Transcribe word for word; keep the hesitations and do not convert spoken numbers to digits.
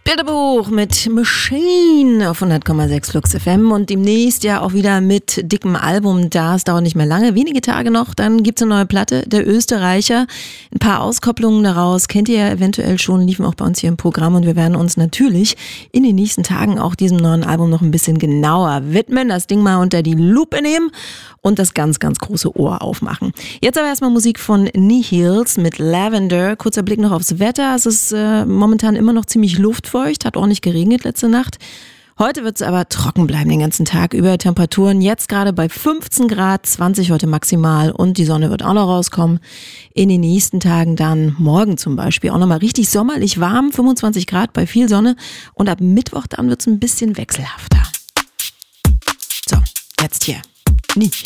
Bilderbuch mit Machine auf hundert Komma sechs Flux F M und demnächst ja auch wieder mit dickem Album. Das dauert nicht mehr lange, wenige Tage noch, dann gibt's eine neue Platte, der Österreicher. Ein paar Auskopplungen daraus kennt ihr ja eventuell schon, liefen auch bei uns hier im Programm und wir werden uns natürlich in den nächsten Tagen auch diesem neuen Album noch ein bisschen genauer widmen, das Ding mal unter die Lupe nehmen und das ganz, ganz große Ohr aufmachen. Jetzt aber erstmal Musik von Nihils mit Lavender. Kurzer Blick noch aufs Wetter. Es ist äh, momentan immer noch ziemlich luftfeucht, hat ordentlich geregnet letzte Nacht. Heute wird es aber trocken bleiben den ganzen Tag über. Temperaturen jetzt gerade bei fünfzehn Grad, zwanzig heute maximal und die Sonne wird auch noch rauskommen. In den nächsten Tagen dann, morgen zum Beispiel, auch nochmal richtig sommerlich warm, fünfundzwanzig Grad bei viel Sonne und ab Mittwoch dann wird es ein bisschen wechselhafter. So, jetzt hier. Nihils.